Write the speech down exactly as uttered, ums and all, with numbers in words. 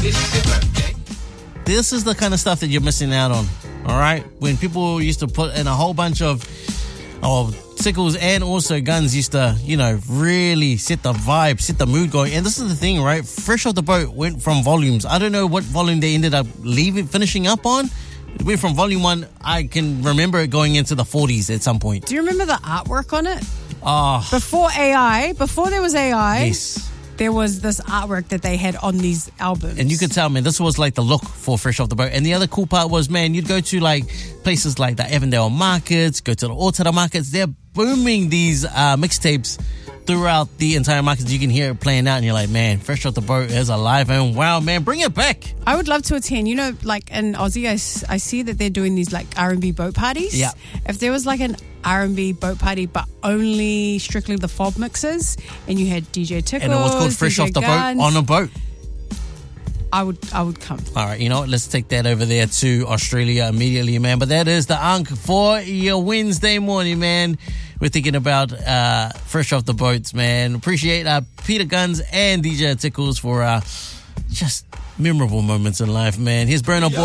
This is the kind of stuff that you're missing out on. All right, when people used to put in a whole bunch of, of Tickles and also Guns used to, you know, really set the vibe, set the mood going. And this is the thing, right? Fresh Off the Boat went from volumes. I don't know what volume they ended up leaving, finishing up on. It went from volume one. I can remember it going into the forties at some point. Do you remember the artwork on it? Oh, Before A I, before there was A I, yes. there was this artwork that they had on these albums. And you could tell, man, this was like the look for Fresh Off the Boat. And the other cool part was, man, you'd go to like places like the Avondale markets, go to the Otara markets. They're booming these uh, mixtapes throughout the entire market. You can hear it playing out and you're like, man, Fresh Off the Boat is alive. And wow, man, bring it back. I would love to attend. You know, like in Aussie, I, s- I see that they're doing these like R and B boat parties. Yeah. If there was like an R and B boat party, but only strictly the fob mixes, and you had D J Tickles, And it was called Fresh D J Off the Guns, Boat on a boat. I would, I would come. All right, you know what? Let's take that over there to Australia immediately, man. But that is the Unk for your Wednesday morning, man. We're thinking about uh, Fresh Off the Boats, man. Appreciate uh, Peter Guns and D J Tickles for uh, just memorable moments in life, man. Here's Burn Up Boy.